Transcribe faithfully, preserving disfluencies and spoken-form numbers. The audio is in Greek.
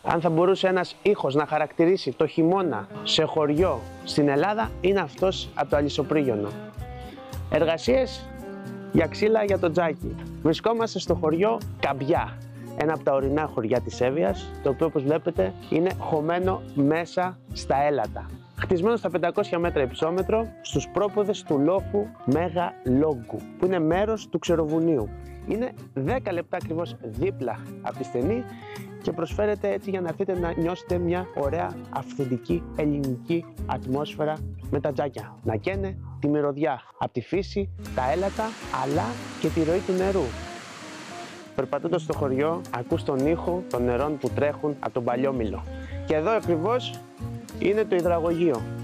Αν θα μπορούσε ένας ήχος να χαρακτηρίσει το χειμώνα σε χωριό στην Ελλάδα, είναι αυτός από το Αλισσοπρίγιονο. Εργασίες για ξύλα για το τζάκι. Βρισκόμαστε στο χωριό Καμπιά, ένα από τα ορεινά χωριά της Εύβοιας, το οποίο όπως βλέπετε είναι χωμένο μέσα στα έλατα. Χτισμένο στα πεντακόσια μέτρα υψόμετρο, στους πρόποδες του λόφου Μέγα Λόγκου, που είναι μέρος του Ξεροβουνίου. Είναι δέκα λεπτά ακριβώς δίπλα από τη στενή και προσφέρεται έτσι για να έρθετε να νιώσετε μια ωραία αυθεντική ελληνική ατμόσφαιρα με τα τζάκια. Να καίνε τη μυρωδιά από τη φύση, τα έλατα, αλλά και τη ροή του νερού. Περπατώντας στο χωριό, ακούς τον ήχο των νερών που τρέχουν από τον Παλιόμηλο. Και εδώ ακριβώς είναι το υδραγωγείο.